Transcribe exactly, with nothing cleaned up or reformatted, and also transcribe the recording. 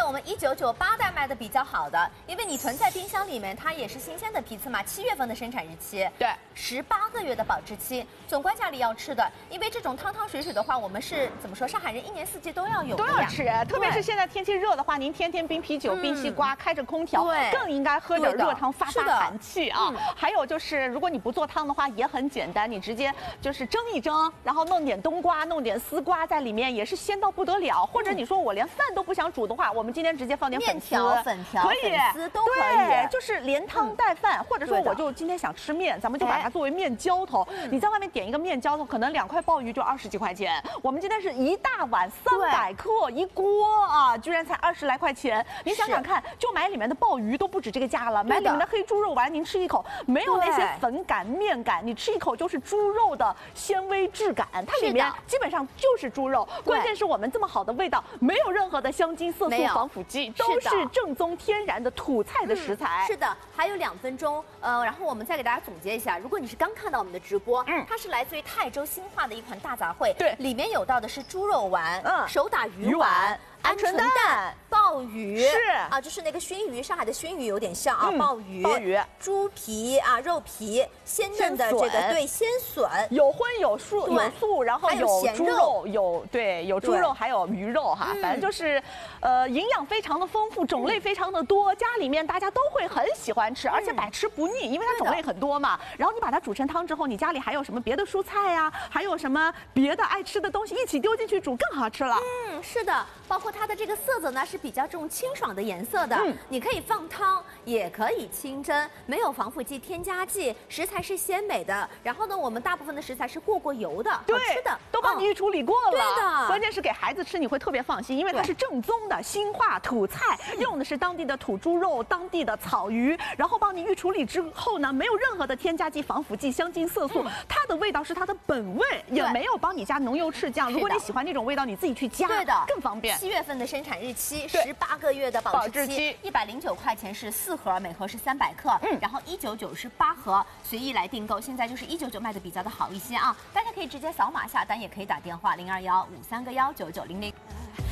在我们一九九八代卖的比较好的，因为你囤在冰箱里面，它也是新鲜的批次嘛，七月份的生产日期， 对， 十八个月的保质期。总管家里要吃的，因为这种汤汤水水的话，我们是怎么说？上海人一年四季都要有的呀， 都要吃，特别是现在天气热的话，您天天冰啤酒、冰西瓜，开着空调， 对， 更应该喝点热汤发发寒气啊。 嗯、 还有就是，如果你不做汤的话，也很简单，你直接就是蒸一蒸，然后弄点冬瓜，弄点丝瓜在里面，也是鲜到不得了。或者你说我连饭都不想煮的话，我们今天直接放点粉丝、 面条、粉条、 可以， 粉丝都可以， 对，就是连汤带饭。或者说我就今天想吃面，咱们就把它作为面浇头。你在外面点一个面浇头，可能两块鲍鱼就二十几块钱，我们今天是一大碗三百克一锅啊，居然才二十来块钱。你想想看，就买里面的鲍鱼都不止这个价了，买里面的黑猪肉丸，您吃一口没有那些粉感、面感，你吃一口就是猪肉的纤维质感，它里面基本上就是猪肉。关键是我们这么好的味道，没有任何的香精、色素、防腐剂，都是正宗天然的土菜的食材。 是的，还有两分钟，呃，然后我们再给大家总结一下，如果你是刚看到我们的直播，嗯，它是来自于泰州新化的一款大杂烩，对，里面有到的是猪肉丸，嗯，手打鱼丸。鹌鹑蛋、鲍鱼是啊，就是那个熏鱼，上海的熏鱼有点像啊，嗯、鲍鱼、 鲍鱼、 猪皮啊、肉皮、鲜嫩的这个对鲜笋， 有荤有素有素，然后有猪肉，有对有猪肉，还有鱼肉哈，嗯、反正就是呃营养非常的丰富，种类非常的多，家里面大家都会很喜欢吃，而且百吃不腻，因为它种类很多嘛。然后你把它煮成汤之后，你家里还有什么别的蔬菜呀、啊，还有什么别的爱吃的东西一起丢进去煮，更好吃了。 嗯，是的，包括它的这个色泽呢是比较这种清爽的颜色的，嗯，你可以放汤，也可以清蒸，没有防腐剂、添加剂，食材是鲜美的。然后呢，我们大部分的食材是过过油的， 对， 好吃的， 都帮你预处理过了。 对的， 关键是给孩子吃你会特别放心，因为它是正宗的新化土菜，用的是当地的土猪肉、当地的草鱼，然后帮你预处理之后呢，没有任何的添加剂、防腐剂、香精、色素，嗯、它的味道是它的本味，也没有帮你加浓油赤酱。如果你喜欢这种味道，你自己去加， 对的， 更方便。 七月份的生产日期，十八个月的保质期，一百零九块钱是四盒，每盒是三百克，嗯，然后一九九是八盒，随意来订购。现在就是一九九卖的比较的好一些啊，大家可以直接扫码下单，也可以打电话零二幺五三个幺九九零零。